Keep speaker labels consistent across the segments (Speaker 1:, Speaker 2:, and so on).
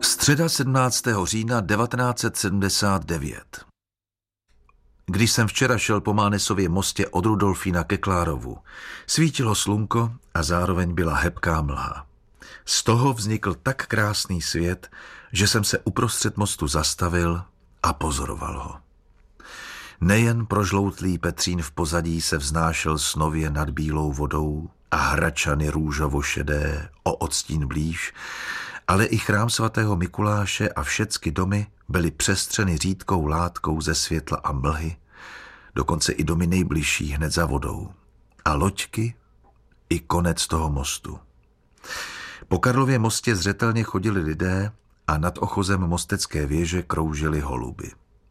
Speaker 1: Středa 17. října 1979. Když jsem včera šel po Mánesově mostě od Rudolfína ke Klárovu, svítilo slunko a zároveň byla hebká mlha. Z toho vznikl tak krásný svět, že jsem se uprostřed mostu zastavil a pozoroval ho. Nejen prožloutlý Petřín v pozadí se vznášel snově nad bílou vodou a hračany růžovo-šedé o odstín blíž, ale i chrám svatého Mikuláše a všecky domy byly přestřeny řídkou látkou ze světla a mlhy, dokonce i domy nejbližší hned za vodou. A loďky i konec toho mostu. Po Karlově mostě zřetelně chodili lidé a nad ochozem mostecké věže kroužily holuby.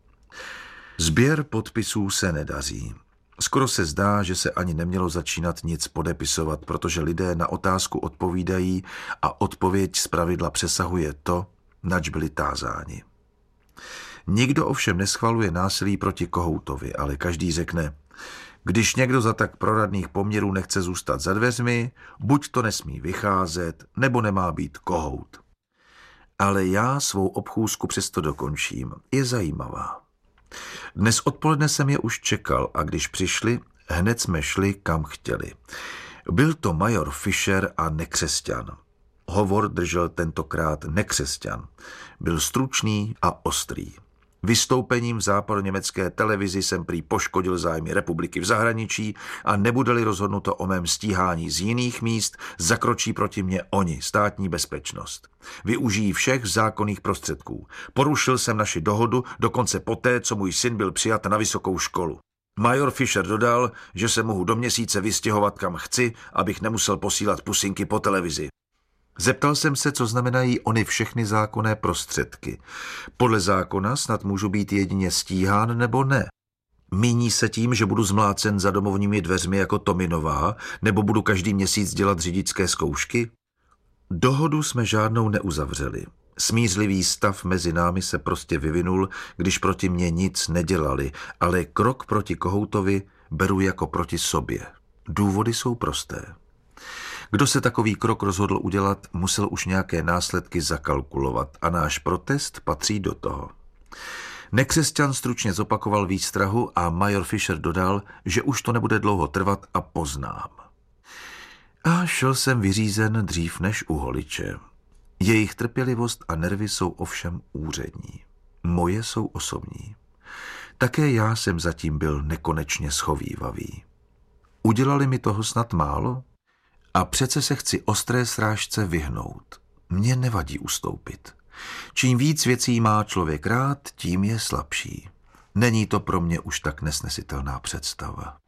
Speaker 1: Sběr podpisů se nedaří. Skoro se zdá, že se ani nemělo začínat nic podepisovat, protože lidé na otázku odpovídají a odpověď zpravidla přesahuje to, nač byli tázáni. Nikdo ovšem neschvaluje násilí proti kohoutovi, ale každý řekne, když někdo za tak proradných poměrů nechce zůstat za dveřmi, buď to nesmí vycházet, nebo nemá být kohout. Ale já svou obchůzku přesto dokončím. Je zajímavá. Dnes odpoledne jsem je už čekal a když přišli, hned jsme šli, kam chtěli. Byl to major Fischer a nekřesťan. Hovor držel tentokrát nekřesťan. Byl stručný a ostrý. Vystoupením v západoněmecké televizi jsem prý poškodil zájmy republiky v zahraničí a nebude-li rozhodnuto o mém stíhání z jiných míst, zakročí proti mně oni, státní bezpečnost. Využijí všech zákonných prostředků. Porušil jsem naši dohodu dokonce poté, co můj syn byl přijat na vysokou školu. Major Fischer dodal, že se mohu do měsíce vystěhovat kam chci, abych nemusel posílat pusinky po televizi. Zeptal jsem se, co znamenají ony všechny zákonné prostředky. Podle zákona snad můžu být jedině stíhán nebo ne. Míní se tím, že budu zmlácen za domovními dveřmi jako Tominová, nebo budu každý měsíc dělat řidičské zkoušky? Dohodu jsme žádnou neuzavřeli. Smířlivý stav mezi námi se prostě vyvinul, když proti mně nic nedělali, ale krok proti kohoutovi beru jako proti sobě. Důvody jsou prosté. Kdo se takový krok rozhodl udělat, musel už nějaké následky zakalkulovat a náš protest patří do toho. Nekřesťan stručně zopakoval výstrahu a major Fischer dodal, že už to nebude dlouho trvat a poznám. A šel jsem vyřízen dřív než u holiče. Jejich trpělivost a nervy jsou ovšem úřední. Moje jsou osobní. Také já jsem zatím byl nekonečně schovívavý. Udělali mi toho snad málo? A přece se chci ostré srážce vyhnout. Mně nevadí ustoupit. Čím víc věcí má člověk rád, tím je slabší. Není to pro mě už tak nesnesitelná představa.